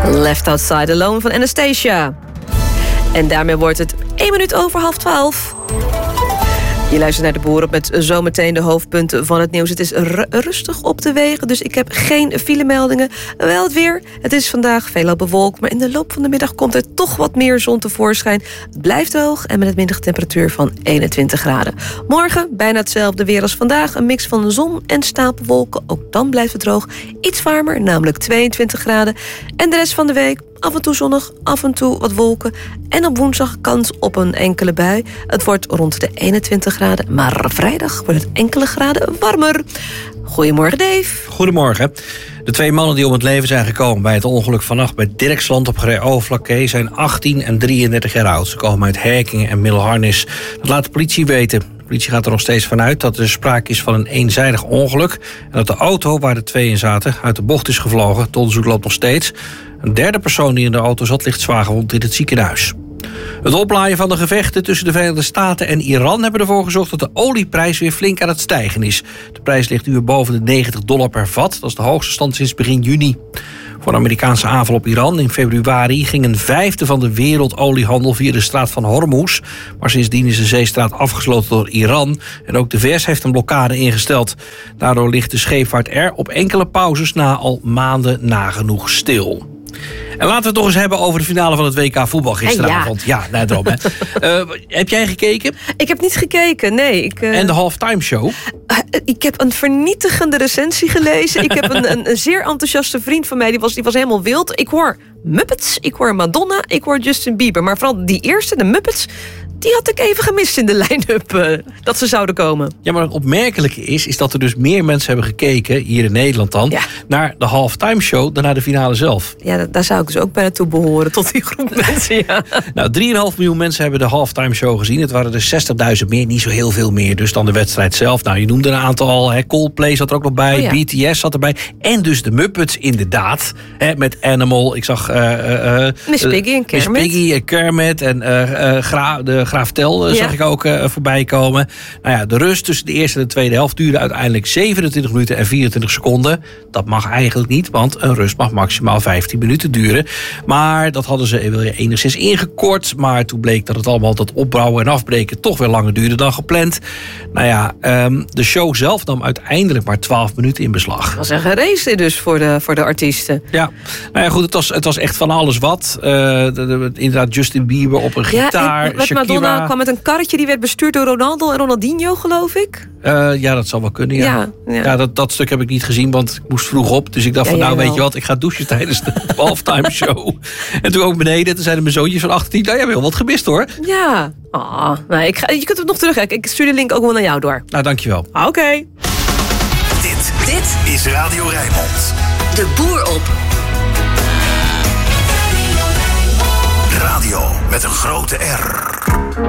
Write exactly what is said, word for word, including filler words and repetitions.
Left Outside Alone van Anastasia. En daarmee wordt het één minuut over half twaalf. Je luistert naar de Boer met zometeen de hoofdpunten van het nieuws. Het is r- rustig op de wegen, dus ik heb geen filemeldingen. Wel het weer. Het is vandaag veelal bewolkt, maar in de loop van de middag komt er toch wat meer zon tevoorschijn. Het blijft hoog en met een middagtemperatuur van eenentwintig graden. Morgen bijna hetzelfde weer als vandaag. Een mix van zon en stapelwolken. Ook dan blijft het droog. Iets warmer, namelijk tweeëntwintig graden. En de rest van de week af en toe zonnig, af en toe wat wolken. En op woensdag kans op een enkele bui. Het wordt rond de eenentwintig graden. Maar vrijdag wordt het enkele graden warmer. Goedemorgen, Dave. Goedemorgen. De twee mannen die om het leven zijn gekomen bij het ongeluk vannacht bij Dirksland op Grey-Overflakkee zijn achttien en drieëndertig jaar oud. Ze komen uit Herkingen en Middelharnis. Dat laat de politie weten. De politie gaat er nog steeds vanuit dat er sprake is van een eenzijdig ongeluk en dat de auto waar de twee in zaten uit de bocht is gevlogen. Het onderzoek loopt nog steeds. Een derde persoon die in de auto zat ligt zwaar gewond in het ziekenhuis. Het oplaaien van de gevechten tussen de Verenigde Staten en Iran hebben ervoor gezorgd dat de olieprijs weer flink aan het stijgen is. De prijs ligt nu boven de negentig dollar per vat. Dat is de hoogste stand sinds begin juni. Voor de Amerikaanse aanval op Iran in februari ging een vijfde van de wereldoliehandel via de straat van Hormuz. Maar sindsdien is de zeestraat afgesloten door Iran. En ook de V S heeft een blokkade ingesteld. Daardoor ligt de scheepvaart er op enkele pauzes na al maanden nagenoeg stil. En laten we het toch eens hebben over de finale van het W K voetbal gisteravond. Ja, ja nou, daarom, hè. uh, heb jij gekeken? Ik heb niet gekeken, nee. Ik, uh... En de halftime show? Uh, ik heb een vernietigende recensie gelezen. Ik heb een, een, een zeer enthousiaste vriend van mij, die was, die was helemaal wild. Ik hoor Muppets, ik hoor Madonna, ik hoor Justin Bieber. Maar vooral die eerste, de Muppets, die had ik even gemist in de line-up uh, dat ze zouden komen. Ja, maar het opmerkelijke is, is dat er dus meer mensen hebben gekeken, hier in Nederland dan, ja, naar de halftime show dan naar de finale zelf. Ja, daar zou ik dus ook bijna toe behoren, tot die groep mensen, ja. Nou, drie komma vijf miljoen mensen hebben de halftime show gezien. Het waren er zestigduizend meer, niet zo heel veel meer dus dan de wedstrijd zelf. Nou, je noemde een aantal al, hè. Coldplay zat er ook nog bij, oh, ja. B T S zat erbij. En dus de Muppets, inderdaad, hè, met Animal. Ik zag Uh, uh, Miss Piggy en Kermit. Miss Piggy en Kermit en uh, uh, Gra- de Graaf Tel uh, ja. zag ik ook uh, voorbij komen. Nou ja, de rust tussen de eerste en de tweede helft duurde uiteindelijk zevenentwintig minuten en vierentwintig seconden. Dat mag eigenlijk niet, want een rust mag maximaal vijftien minuten duren. Maar dat hadden ze wil je, enigszins ingekort. Maar toen bleek dat het allemaal dat opbouwen en afbreken toch weer langer duurde dan gepland. Nou ja, um, de show zelf nam uiteindelijk maar twaalf minuten in beslag. Dat was een gerace dus voor de, voor de artiesten. Ja, nou ja, goed, het was, het was echt van alles wat. Uh, de, de, inderdaad, Justin Bieber op een gitaar. Ja, en Madonna kwam met een karretje, die werd bestuurd door Ronaldo en Ronaldinho, geloof ik. Uh, ja, dat zal wel kunnen, ja. ja, ja. ja dat, dat stuk heb ik niet gezien, want ik moest vroeg op. Dus ik dacht ja, van, nou, weet je wat, ik ga douchen tijdens de halftime show. En toen ook beneden, toen zeiden mijn zoontjes van achttien, nou, jij hebt wel wat gemist, hoor. Ja, oh, nou, ik ga, je kunt het nog terug. Ik stuur de link ook wel naar jou door. Nou, dankjewel. Oké. Okay. Dit, dit is Radio Rijnmond. De Boer op. Radio met een grote R.